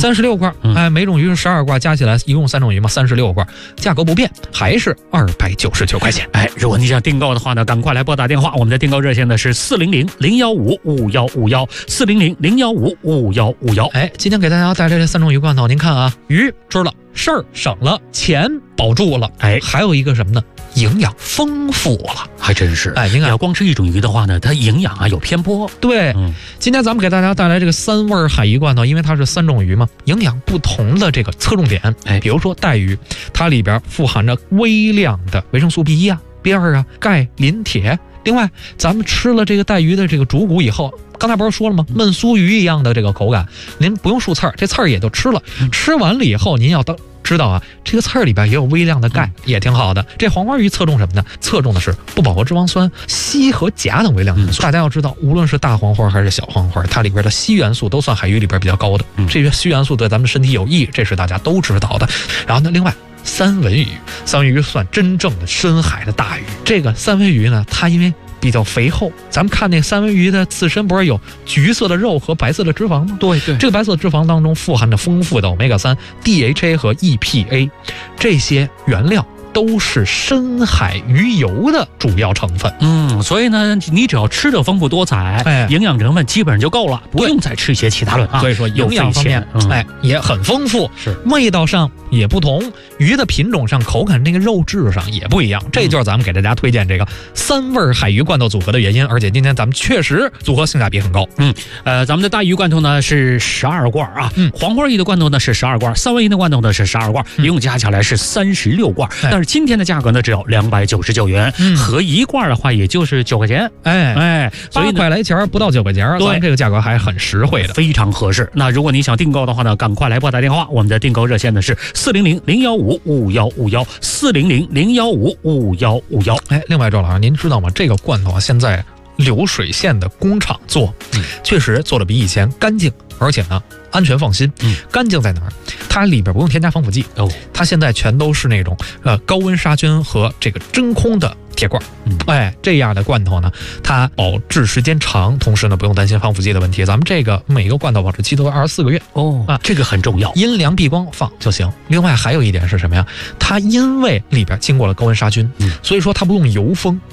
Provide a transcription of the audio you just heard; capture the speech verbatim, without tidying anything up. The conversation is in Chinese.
三十六罐，哎，每种鱼是十二罐，加起来一共三种鱼嘛，三十六罐，价格不变，还是二百九十九块钱。 哎，如果你想订购的话呢，赶快来拨打电话，我们的订购热线呢是四零零零幺五五幺五幺四零零零幺五五幺五幺。 哎，今天给大家带来这三种鱼罐头，您看啊，鱼吃了，事儿省了，钱保住了，哎，还有一个什么呢？营养丰富了， 还真是。 哎，您看， 要光吃一种鱼的话呢，它营养啊有偏颇。 对，嗯，今天咱们给大家带来这个三味海鱼罐头，因为它是三种鱼嘛，营养不同的这个侧重点。哎，比如说带鱼，它里边富含着微量的维生素 B 一 啊、B 二 啊、钙、磷、铁。另外，咱们吃了这个带鱼的这个主骨以后，刚才不是说了吗？焖酥鱼一样的这个口感，您不用漱刺儿，这刺儿也就吃了。吃完了以后，您要当知道啊，这个刺儿里边也有微量的钙，也挺好的。这黄花鱼侧重什么呢？侧重的是不饱和脂肪酸、硒和钾等微量元素。大家要知道，无论是大黄花还是小黄花，它里边的硒元素都算海鱼里边比较高的。这些硒元素对咱们身体有益，这是大家都知道的。然后呢，另外。三文鱼，三文鱼算真正的深海的大鱼。这个三文鱼呢，它因为比较肥厚，咱们看那三文鱼的刺身不是有橘色的肉和白色的脂肪吗？对对，这个白色脂肪当中富含着丰富的 欧米伽三、D H A 和 E P A 这些原料。都是深海鱼油的主要成分， 嗯，所以呢，你只要吃的丰富多彩，哎，营养成分基本上就够了，不用再吃一些其他的啊。 所以说营养方面，嗯、哎，也很丰富，是味道上也不同，鱼的品种上、口感那个肉质上也不一样。这就是咱们给大家推荐这个三味海鱼罐头组合的原因。而且今天咱们确实组合性价比很高。 嗯，呃，咱们的大鱼罐头呢是十二罐啊，嗯，黄花鱼的罐头呢是十二罐，三文鱼的罐头呢是十二罐，一共加起来是三十六罐，嗯、但是今天的价格呢只有两百九十九元，嗯，合一罐的话也就是九块钱， 哎哎，所以八块来钱不到九块钱，对，这个价格还很实惠的， 非常合适。那如果你想订购的话呢，赶快来拨打电话，我们的订购热线呢是四零零零幺五五幺五幺四零零零幺五五幺五幺。 哎，另外周老师，您知道吗？这个罐头啊，现在流水线的工厂做，嗯，确实做的比以前干净，而且呢安全放心。嗯，干净在哪儿？它里边不用添加防腐剂哦，它现在全都是那种呃高温杀菌和这个真空的铁罐。嗯，哎，这样的罐头呢，它保质时间长，同时呢不用担心防腐剂的问题。咱们这个每个罐头保质期都二十四个月哦啊，这个很重要， 阴凉避光放就行。另外还有一点是什么呀？它因为里边经过了高温杀菌，嗯，所以说它不用油封。